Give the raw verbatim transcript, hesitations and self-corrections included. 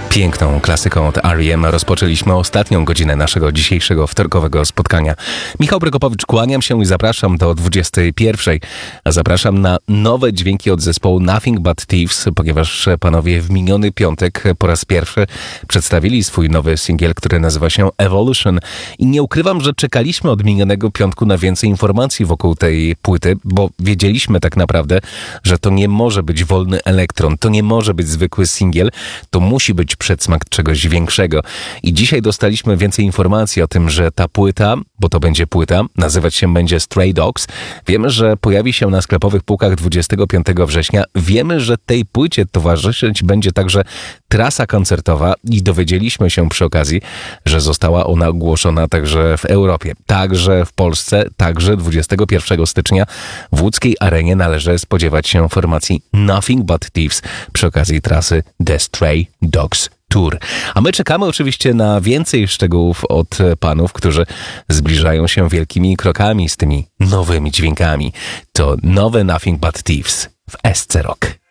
Piękną klasyką od R E M rozpoczęliśmy ostatnią godzinę naszego dzisiejszego wtorkowego spotkania. Michał Prokopowicz, kłaniam się i zapraszam do dwudziestej pierwszej. A zapraszam na nowe dźwięki od zespołu Nothing But Thieves, ponieważ panowie w miniony piątek po raz pierwszy przedstawili swój nowy singiel, który nazywa się Evolution. I nie ukrywam, że czekaliśmy od minionego piątku na więcej informacji wokół tej płyty, bo wiedzieliśmy tak naprawdę, że to nie może być wolny elektron, to nie może być zwykły singiel, to musi być przedsmak czegoś większego. I dzisiaj dostaliśmy więcej informacji o tym, że ta płyta, bo to będzie płyta, nazywać się będzie Stray Dogs. Wiemy, że pojawi się na sklepowych półkach dwudziestego piątego września. Wiemy, że tej płycie towarzyszyć będzie także trasa koncertowa i dowiedzieliśmy się przy okazji, że została ona ogłoszona także w Europie, także w Polsce, także dwudziestego pierwszego stycznia w łódzkiej arenie należy spodziewać się formacji Nothing But Thieves przy okazji trasy The Stray Dogs Tour. A my czekamy oczywiście na więcej szczegółów od panów, którzy zbliżają się wielkimi krokami z tymi nowymi dźwiękami. To nowe Nothing But Thieves w S C Rock.